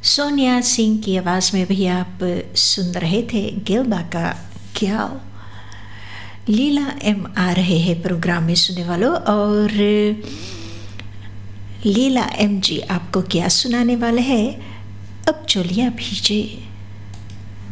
सोनिया सिंह की आवाज़ में भी आप सुन रहे थे गिल्बा का क्याओ। लीला एम आ रहे हैं प्रोग्राम में सुनने वालों, और लीला एम जी आपको क्या सुनाने वाले हैं। अब चलिए भीजे।